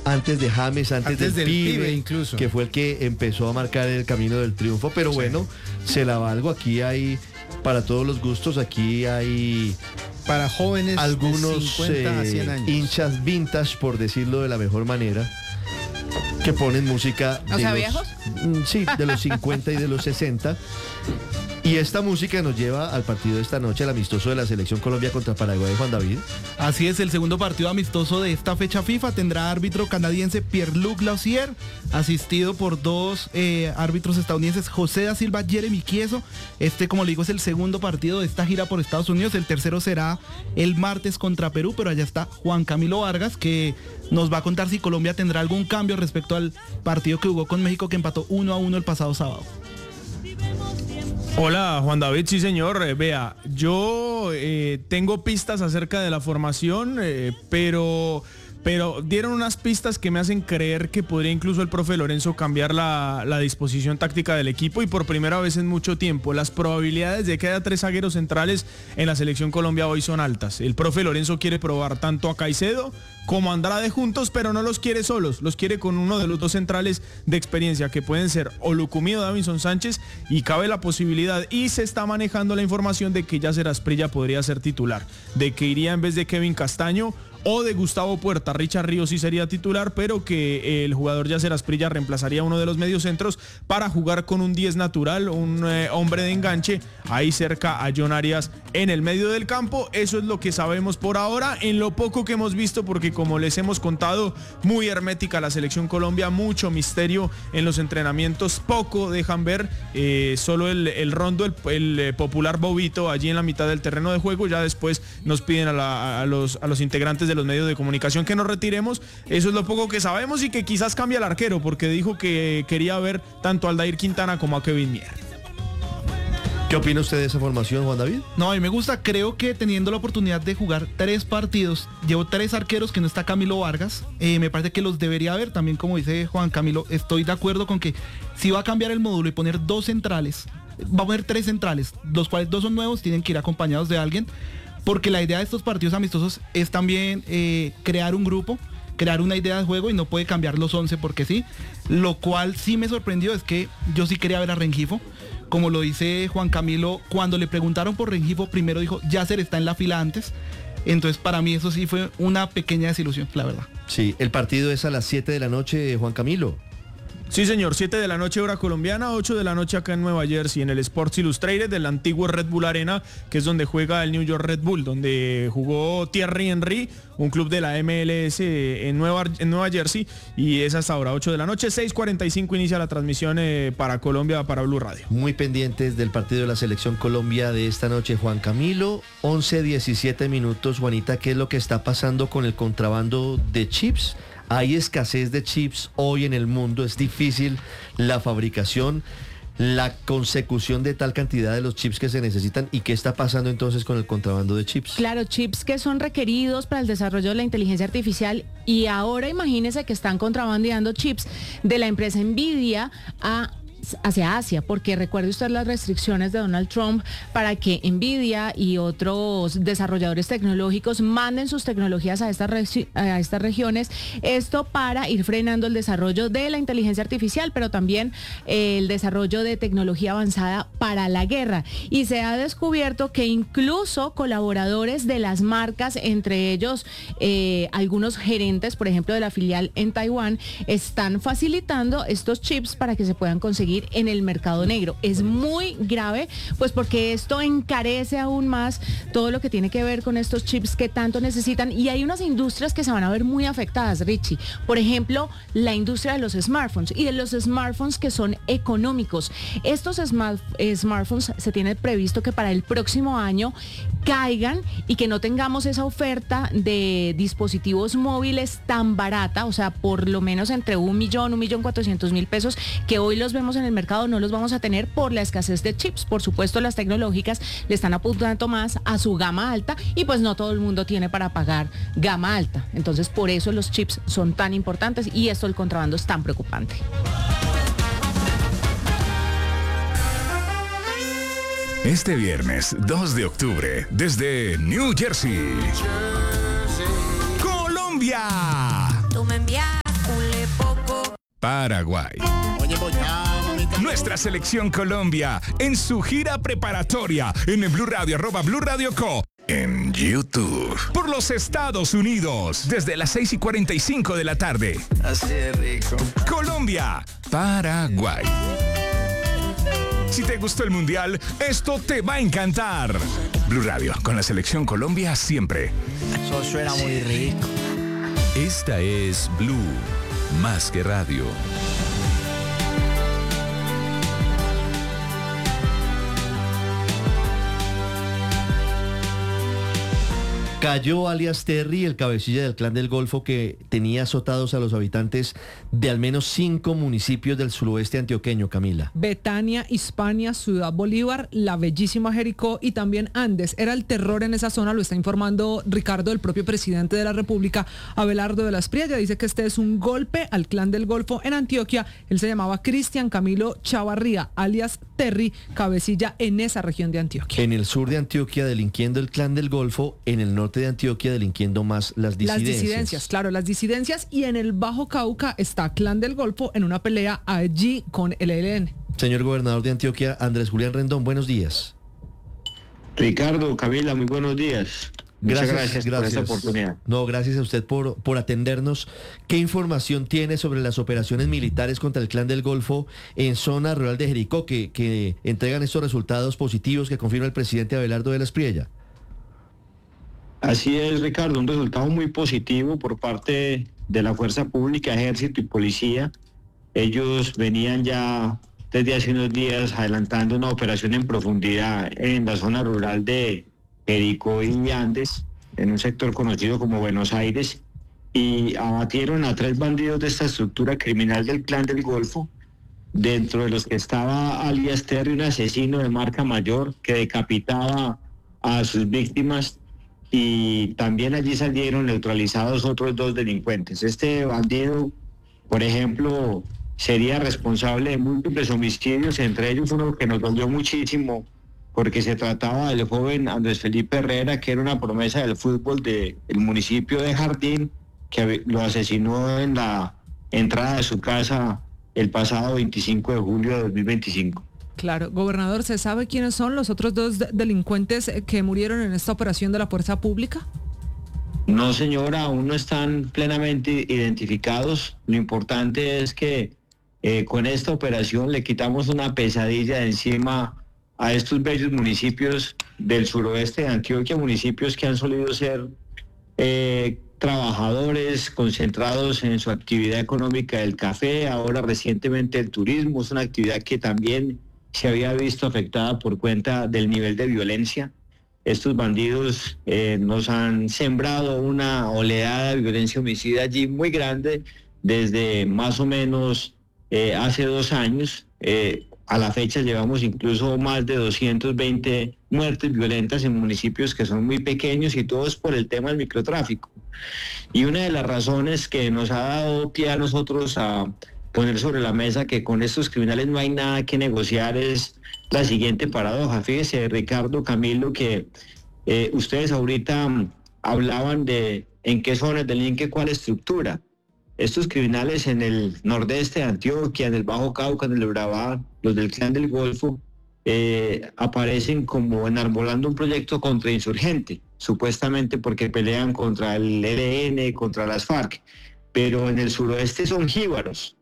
antes de James, antes del pibe incluso, que fue el que empezó a marcar el camino del triunfo, pero bueno, se la valgo. Aquí hay para todos los gustos, aquí hay para jóvenes algunos de 50 a 100 años. Hinchas vintage, por decirlo de la mejor manera, que ponen música ¿O sea, viejos? Sí, de los 50 y de los 60. Y esta música nos lleva al partido de esta noche, al amistoso de la Selección Colombia contra Paraguay, Juan David. Así es, el segundo partido amistoso de esta fecha FIFA tendrá árbitro canadiense Pierre-Luc Lausier, asistido por dos árbitros estadounidenses, José da Silva, Jeremy Chieso. Como le digo, es el segundo partido de esta gira por Estados Unidos. El tercero será el martes contra Perú, pero allá está Juan Camilo Vargas, que nos va a contar si Colombia tendrá algún cambio respecto al partido que jugó con México, que empató 1-1 el pasado sábado. Hola Juan David, sí señor, vea, yo tengo pistas acerca de la formación, pero dieron unas pistas que me hacen creer que podría incluso el profe Lorenzo cambiar la disposición táctica del equipo, y por primera vez en mucho tiempo. Las probabilidades de que haya 3 zagueros centrales en la Selección Colombia hoy son altas. El profe Lorenzo quiere probar tanto a Caicedo como a Andrade juntos, pero no los quiere solos, los quiere con uno de los dos centrales de experiencia, que pueden ser o Lucumí o Davinson Sánchez, y cabe la posibilidad, y se está manejando la información de que Yasser Asprilla podría ser titular, de que iría en vez de Kevin Castaño o de Gustavo Puerta. Richard Ríos sí sería titular, pero que el jugador Yasser Asprilla reemplazaría a uno de los mediocentros para jugar con un 10 natural, un hombre de enganche ahí cerca a John Arias en el medio del campo. Eso es lo que sabemos por ahora, en lo poco que hemos visto, porque como les hemos contado, muy hermética la Selección Colombia, mucho misterio en los entrenamientos, poco dejan ver, solo el rondo, el popular bobito allí en la mitad del terreno de juego. Ya después nos piden a los integrantes de los medios de comunicación que nos retiremos. Eso es lo poco que sabemos, y que quizás cambie el arquero, porque dijo que quería ver tanto a Aldair Quintana como a Kevin Mier. ¿Qué opina usted de esa formación, Juan David? No, a mí me gusta. Creo que teniendo la oportunidad de jugar 3 partidos, llevo 3 arqueros, que no está Camilo Vargas, me parece que los debería haber. También, como dice Juan Camilo, estoy de acuerdo con que si va a cambiar el módulo y poner 2 centrales, va a poner 3 centrales, los cuales 2 son nuevos, tienen que ir acompañados de alguien, porque la idea de estos partidos amistosos es también crear un grupo, crear una idea de juego, y no puede cambiar los 11 porque sí. Lo cual sí me sorprendió es que yo sí quería ver a Rengifo. Como lo dice Juan Camilo, cuando le preguntaron por Rengifo, primero dijo, Yasser está en la fila antes. Entonces para mí eso sí fue una pequeña desilusión, la verdad. Sí, el partido es a las 7 de la noche, Juan Camilo. Sí señor, 7 de la noche hora colombiana, 8 de la noche acá en Nueva Jersey, en el Sports Illustrated del antiguo Red Bull Arena, que es donde juega el New York Red Bull, donde jugó Thierry Henry, un club de la MLS en Nueva Jersey, y es hasta ahora 8 de la noche, 6:45 inicia la transmisión para Colombia, para Blue Radio. Muy pendientes del partido de la Selección Colombia de esta noche, Juan Camilo. 11:17 minutos, Juanita, ¿qué es lo que está pasando con el contrabando de chips? Hay escasez de chips hoy en el mundo, es difícil la fabricación, la consecución de tal cantidad de los chips que se necesitan. ¿Y qué está pasando entonces con el contrabando de chips? Claro, chips que son requeridos para el desarrollo de la inteligencia artificial, y ahora imagínense que están contrabandeando chips de la empresa Nvidia hacia Asia, porque recuerde usted las restricciones de Donald Trump para que Nvidia y otros desarrolladores tecnológicos manden sus tecnologías a estas regiones, esto para ir frenando el desarrollo de la inteligencia artificial, pero también el desarrollo de tecnología avanzada para la guerra. Y se ha descubierto que incluso colaboradores de las marcas, entre ellos algunos gerentes, por ejemplo, de la filial en Taiwán, están facilitando estos chips para que se puedan conseguir en el mercado negro. Es muy grave, pues porque esto encarece aún más todo lo que tiene que ver con estos chips que tanto necesitan, y hay unas industrias que se van a ver muy afectadas, Richie. Por ejemplo, la industria de los smartphones, y de los smartphones que son económicos. Estos smartphones se tiene previsto que para el próximo año caigan, y que no tengamos esa oferta de dispositivos móviles tan barata, o sea, por lo menos entre 1.400.000 pesos, que hoy los vemos en el mercado, no los vamos a tener por la escasez de chips. Por supuesto, las tecnológicas le están apuntando más a su gama alta, y pues no todo el mundo tiene para pagar gama alta. Entonces, por eso los chips son tan importantes, y esto del contrabando es tan preocupante. Este viernes 2 de octubre, desde New Jersey, Colombia. Tú me enviaste Paraguay. Nuestra selección Colombia en su gira preparatoria en el Blue Radio, @Blue Radio Co. En YouTube. Por los Estados Unidos, desde las 6:45 de la tarde. Así de rico. Colombia, Paraguay. Si te gustó el Mundial, esto te va a encantar. Blue Radio, con la selección Colombia siempre. Eso suena muy rico. Esta es Blue, más que radio. Cayó alias Terry, el cabecilla del Clan del Golfo que tenía azotados a los habitantes de al menos 5 municipios del suroeste antioqueño, Camila. Betania, Hispania, Ciudad Bolívar, la bellísima Jericó y también Andes. Era el terror en esa zona, lo está informando Ricardo, el propio presidente de la República, Abelardo de la Espriella. Dice que este es un golpe al Clan del Golfo en Antioquia. Él se llamaba Cristian Camilo Chavarría, alias Terry, cabecilla en esa región de Antioquia. En el sur de Antioquia delinquiendo el Clan del Golfo, en el norte de Antioquia delinquiendo más las disidencias. Las disidencias, claro, las disidencias, y en el Bajo Cauca está Clan del Golfo en una pelea allí con el ELN. Señor gobernador de Antioquia, Andrés Julián Rendón, buenos días. Ricardo, Camila, muy buenos días. Muchas gracias por esta oportunidad. No, gracias a usted por atendernos. ¿Qué información tiene sobre las operaciones militares contra el Clan del Golfo en zona rural de Jericó que entregan estos resultados positivos que confirma el presidente Abelardo de la Espriella? Así es, Ricardo, un resultado muy positivo por parte de la Fuerza Pública, Ejército y Policía. Ellos venían ya desde hace unos días adelantando una operación en profundidad en la zona rural de Jericó y Andes, en un sector conocido como Buenos Aires, y abatieron a 3 bandidos de esta estructura criminal del Clan del Golfo, dentro de los que estaba alias Terry, un asesino de marca mayor que decapitaba a sus víctimas, y también allí salieron neutralizados otros 2 delincuentes. Este bandido, por ejemplo, sería responsable de múltiples homicidios, entre ellos uno que nos dolió muchísimo, porque se trataba del joven Andrés Felipe Herrera, que era una promesa del fútbol del municipio de Jardín, que lo asesinó en la entrada de su casa el pasado 25 de julio de 2025. Claro, gobernador, ¿se sabe quiénes son los otros 2 delincuentes que murieron en esta operación de la Fuerza Pública? No, señora, aún no están plenamente identificados. Lo importante es que con esta operación le quitamos una pesadilla de encima a estos bellos municipios del suroeste de Antioquia, municipios que han solido ser trabajadores concentrados en su actividad económica del café, ahora recientemente el turismo. Es una actividad que también se había visto afectada por cuenta del nivel de violencia. Estos bandidos nos han sembrado una oleada de violencia homicida allí muy grande desde más o menos hace 2 años. A la fecha llevamos incluso más de 220 muertes violentas en municipios que son muy pequeños, y todo es por el tema del microtráfico. Y una de las razones que nos ha dado pie a nosotros a poner sobre la mesa que con estos criminales no hay nada que negociar es la siguiente paradoja. Fíjese, Ricardo, Camilo, que ustedes ahorita hablaban de en qué zonas delinque cuál estructura. Estos criminales en el nordeste de Antioquia, en el Bajo Cauca, en el Urabá, los del Clan del Golfo, aparecen como enarbolando un proyecto contrainsurgente, supuestamente porque pelean contra el ELN, contra las FARC, pero en el suroeste son jíbaros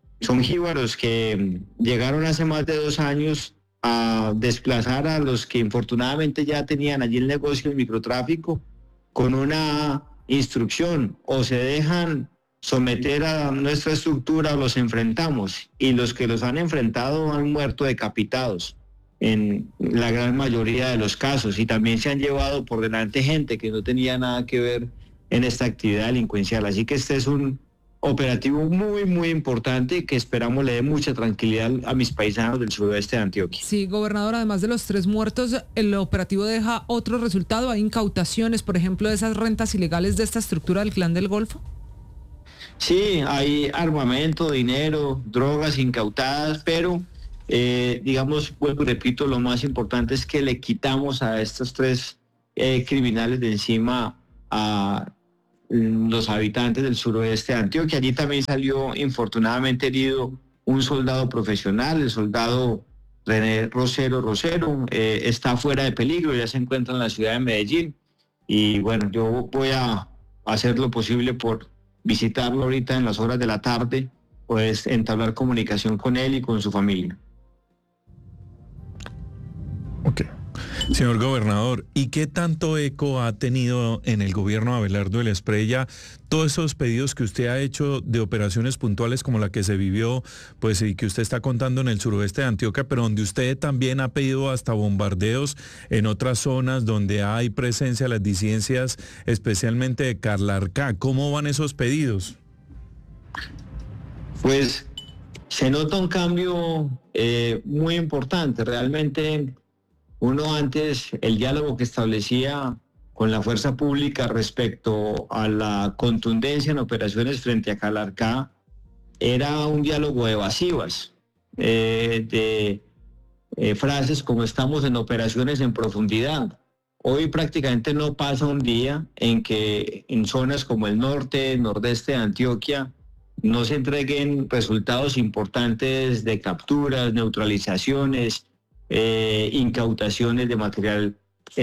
que llegaron hace más de 2 años a desplazar a los que infortunadamente ya tenían allí el negocio del microtráfico con una instrucción: o se dejan someter a nuestra estructura o los enfrentamos, y los que los han enfrentado han muerto decapitados en la gran mayoría de los casos, y también se han llevado por delante gente que no tenía nada que ver en esta actividad delincuencial. Así que este es un operativo muy, muy importante que esperamos le dé mucha tranquilidad a mis paisanos del suroeste de Antioquia. Sí, gobernador, además de los 3 muertos, el operativo deja otro resultado. ¿Hay incautaciones, por ejemplo, de esas rentas ilegales de esta estructura del Clan del Golfo? Sí, hay armamento, dinero, drogas incautadas, pero digamos, vuelvo y repito, lo más importante es que le quitamos a estos 3 criminales de encima a los habitantes del suroeste de Antioquia. Allí también salió infortunadamente herido un soldado profesional, el soldado René Rosero. Está fuera de peligro, ya se encuentra en la ciudad de Medellín. Y bueno, yo voy a hacer lo posible por visitarlo ahorita en las horas de la tarde, pues entablar comunicación con él y con su familia. Ok. Señor gobernador, ¿y qué tanto eco ha tenido en el gobierno de Abelardo de la Espriella todos esos pedidos que usted ha hecho de operaciones puntuales como la que se vivió, pues y que usted está contando en el suroeste de Antioquia, pero donde usted también ha pedido hasta bombardeos en otras zonas donde hay presencia de las disidencias, especialmente de Calarcá? ¿Cómo van esos pedidos? Pues se nota un cambio muy importante. Realmente uno antes, el diálogo que establecía con la fuerza pública respecto a la contundencia en operaciones frente a Calarcá era un diálogo evasivas, de frases como estamos en operaciones en profundidad. Hoy prácticamente no pasa un día en que en zonas como el norte, nordeste de Antioquia, no se entreguen resultados importantes de capturas, neutralizaciones, incautaciones de material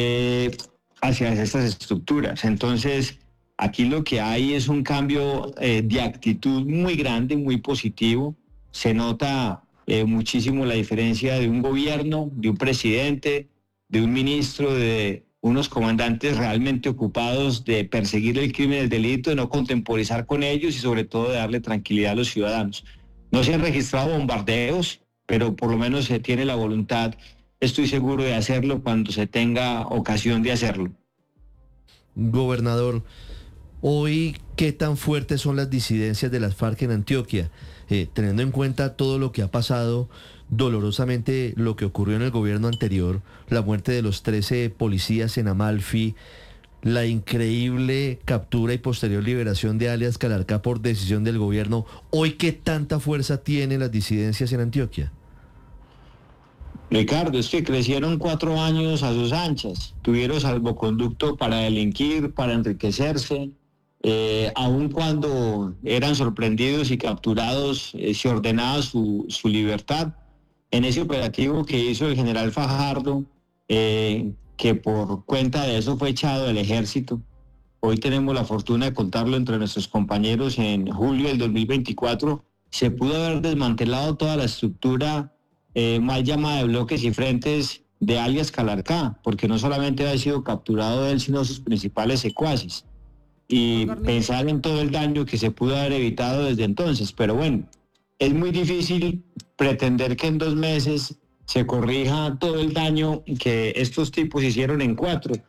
hacia estas estructuras. Entonces, aquí lo que hay es un cambio de actitud muy grande, muy positivo. Se nota muchísimo la diferencia de un gobierno, de un presidente, de un ministro, de unos comandantes realmente ocupados de perseguir el crimen y el delito, de no contemporizar con ellos y sobre todo de darle tranquilidad a los ciudadanos. No se han registrado bombardeos, pero por lo menos se tiene la voluntad, estoy seguro, de hacerlo cuando se tenga ocasión de hacerlo. Gobernador, hoy, ¿qué tan fuertes son las disidencias de las FARC en Antioquia? Teniendo en cuenta todo lo que ha pasado, dolorosamente lo que ocurrió en el gobierno anterior, la muerte de los 13 policías en Amalfi, la increíble captura y posterior liberación de alias Calarcá por decisión del gobierno. Hoy, ¿qué tanta fuerza tienen las disidencias en Antioquia? Ricardo, es que crecieron 4 años a sus anchas, tuvieron salvoconducto para delinquir, para enriquecerse, aun cuando eran sorprendidos y capturados, se ordenaba su libertad. En ese operativo que hizo el general Fajardo, que por cuenta de eso fue echado del ejército. Hoy tenemos la fortuna de contarlo entre nuestros compañeros. En julio del 2024 se pudo haber desmantelado toda la estructura mal llamada de bloques y frentes de alias Calarcá, porque no solamente había sido capturado él, sino sus principales secuaces. Y pensar en todo el daño que se pudo haber evitado desde entonces. Pero bueno, es muy difícil pretender que en 2 meses se corrija todo el daño que estos tipos hicieron en 4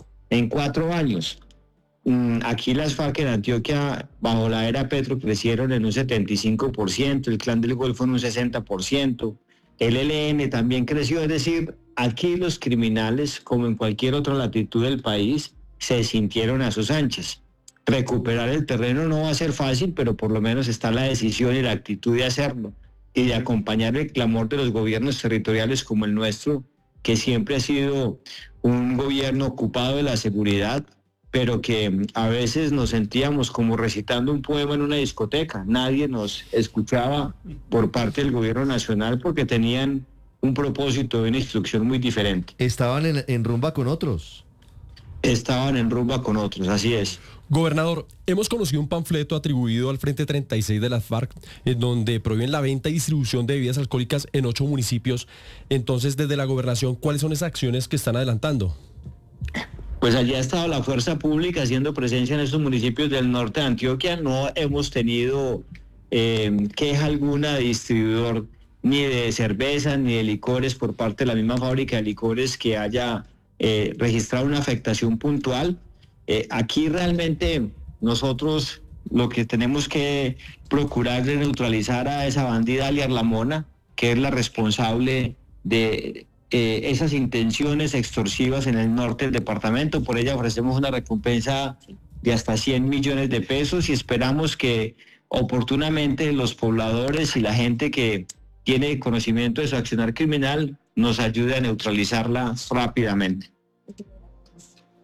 años. Aquí las FARC en Antioquia, bajo la era Petro, crecieron en un 75%, el Clan del Golfo en un 60%, el ELN también creció. Es decir, aquí los criminales, como en cualquier otra latitud del país, se sintieron a sus anchas. Recuperar el terreno no va a ser fácil, pero por lo menos está la decisión y la actitud de hacerlo y de acompañar el clamor de los gobiernos territoriales como el nuestro, que siempre ha sido un gobierno ocupado de la seguridad, pero que a veces nos sentíamos como recitando un poema en una discoteca. Nadie nos escuchaba por parte del gobierno nacional porque tenían un propósito de una instrucción muy diferente. Estaban en rumba con otros. Estaban en rumba con otros, así es. Gobernador, hemos conocido un panfleto atribuido al Frente 36 de las FARC en donde prohíben la venta y distribución de bebidas alcohólicas en 8 municipios. Entonces, desde la gobernación, ¿cuáles son esas acciones que están adelantando? Pues allí ha estado la fuerza pública haciendo presencia en estos municipios del norte de Antioquia. No hemos tenido queja alguna de distribuidor ni de cervezas ni de licores por parte de la misma fábrica de licores que haya registrado una afectación puntual. Aquí realmente nosotros lo que tenemos que procurar es neutralizar a esa bandida alias La Mona, que es la responsable de esas intenciones extorsivas en el norte del departamento. Por ella ofrecemos una recompensa de hasta 100 millones de pesos y esperamos que oportunamente los pobladores y la gente que tiene conocimiento de su accionar criminal nos ayude a neutralizarla rápidamente.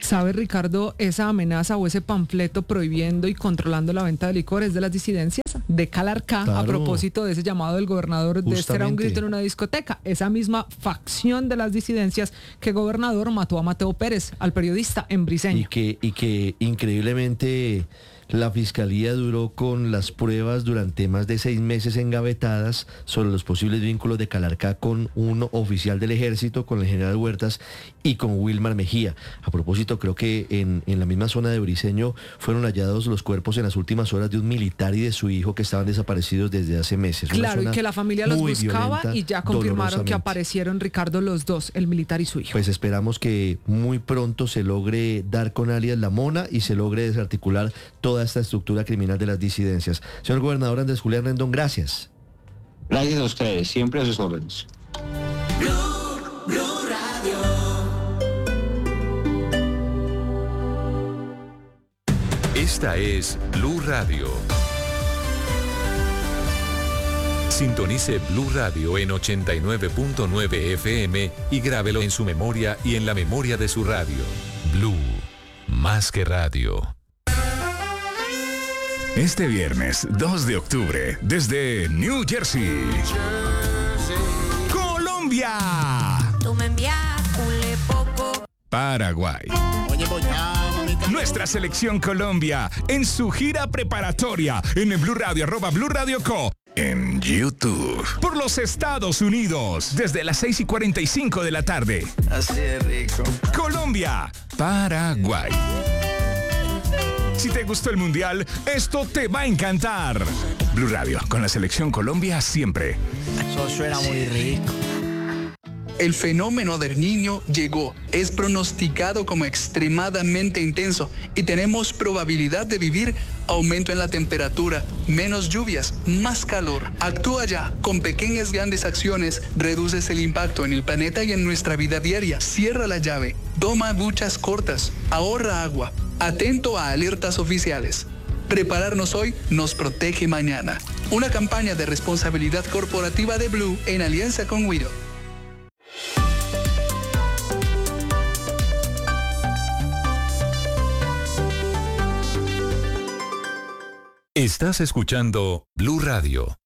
¿Sabe, Ricardo, esa amenaza o ese panfleto prohibiendo y controlando la venta de licores de las disidencias de Calarcá, Claro. a propósito de ese llamado del gobernador de este era un Justamente. grito en una discoteca? Esa misma facción de las disidencias que el gobernador mató a Mateo Pérez, al periodista en Briseño. Y que increíblemente la fiscalía duró con las pruebas durante más de 6 meses engavetadas sobre los posibles vínculos de Calarcá con un oficial del ejército, con el general Huertas y con Wilmar Mejía. A propósito, creo que en la misma zona de Briseño fueron hallados los cuerpos en las últimas horas de un militar y de su hijo que estaban desaparecidos desde hace meses. Una Claro, y zona que la familia los muy buscaba violenta, y ya confirmaron que dolorosamente. aparecieron, Ricardo, los dos, el militar y su hijo. Pues esperamos que muy pronto se logre dar con alias La Mona y se logre desarticular toda esta estructura criminal de las disidencias. Señor gobernador Andrés Julián Rendón, gracias. Gracias a ustedes, siempre a sus órdenes. Esta es Blue Radio. Sintonice Blue Radio en 89.9 FM y grábelo en su memoria y en la memoria de su radio. Blue, más que radio. Este viernes 2 de octubre, desde New Jersey, Colombia, Tú me envías culé poco. Paraguay. Oye, pues ya, mamita. Nuestra selección Colombia en su gira preparatoria en el Blue Radio, @Blue Radio Co. En YouTube. Por los Estados Unidos, desde las 6:45 de la tarde. Así de rico. Colombia, Paraguay. Si te gustó el Mundial, esto te va a encantar. Blue Radio, con la selección Colombia siempre. Eso suena muy rico. El fenómeno del Niño llegó, es pronosticado como extremadamente intenso y tenemos probabilidad de vivir aumento en la temperatura, menos lluvias, más calor. Actúa ya, con pequeñas grandes acciones reduces el impacto en el planeta y en nuestra vida diaria. Cierra la llave, toma duchas cortas, ahorra agua, atento a alertas oficiales. Prepararnos hoy nos protege mañana. Una campaña de responsabilidad corporativa de Blue en alianza con Wido. Estás escuchando Blue Radio.